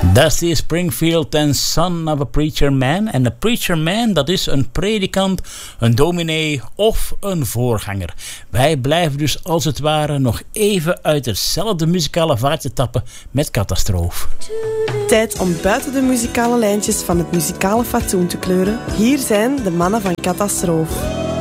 Dusty Springfield en Son of a Preacher Man. En een preacher man, dat is een predikant, een dominee of een voorganger. Wij blijven dus als het ware nog even uit hetzelfde muzikale vaart te tappen met Catastroof. Tijd om buiten de muzikale lijntjes van het muzikale fatsoen te kleuren. Hier zijn de mannen van Catastroof.